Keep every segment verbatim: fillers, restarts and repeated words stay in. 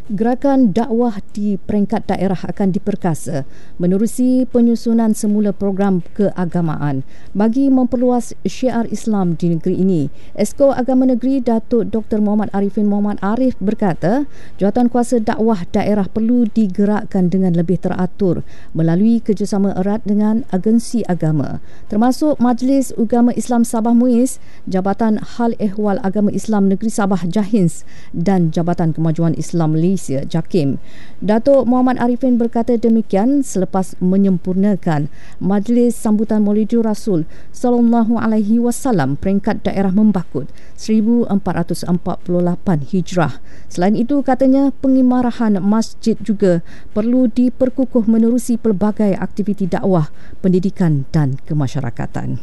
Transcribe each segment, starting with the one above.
Gerakan dakwah di peringkat daerah akan diperkasa menerusi penyusunan semula program keagamaan bagi memperluas syiar Islam di negeri ini. Esko Agama Negeri Datuk Doktor Muhammad Arifin Muhammad Arif berkata, jawatankuasa dakwah daerah perlu digerakkan dengan lebih teratur melalui kerjasama erat dengan agensi agama, termasuk Majlis Ugama Islam Sabah Muiz, Jabatan Hal Ehwal Agama Islam Negeri Sabah Jahins dan Jabatan Kemajuan Islam Malaysia JAKIM. Datuk Muhammad Arifin berkata demikian selepas menyempurnakan Majlis Sambutan Maulidur Rasul sallallahu alaihi wasallam peringkat daerah Membakut seribu empat ratus empat puluh lapan Hijrah. Selain itu, katanya pengimarahan masjid juga perlu diperkukuh menerusi pelbagai aktiviti dakwah, pendidikan dan kemasyarakatan.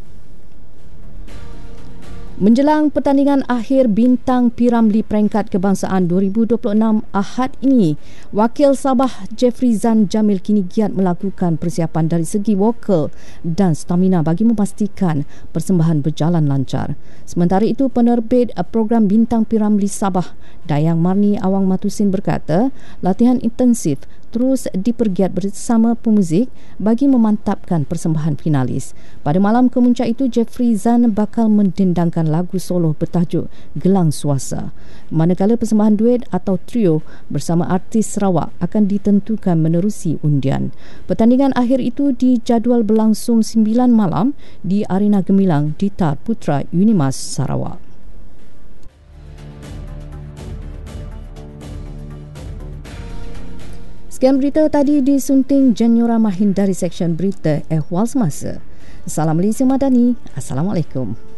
Menjelang pertandingan akhir Bintang P Ramlee peringkat kebangsaan dua ribu dua puluh enam Ahad ini, Wakil Sabah Jeffrey Zan Jamil kini giat melakukan persiapan dari segi vokal dan stamina bagi memastikan persembahan berjalan lancar. Sementara itu, penerbit program Bintang P Ramlee Sabah, Dayang Marni Awang Matusin berkata, latihan intensif terus dipergiat bersama pemuzik bagi memantapkan persembahan finalis. Pada malam kemuncak itu, Jeffrey Zan bakal mendendangkan lagu solo bertajuk Gelang Suasa, manakala persembahan duet atau trio bersama artis Sarawak akan ditentukan menerusi undian. Pertandingan akhir itu dijadual berlangsung sembilan malam di Arena Gemilang di Tar Putra Unimas Sarawak. Sekian berita tadi disunting Janyora Mahin dari Seksyen Berita Ehwal Semasa. Salam Malaysia Madani. Assalamualaikum.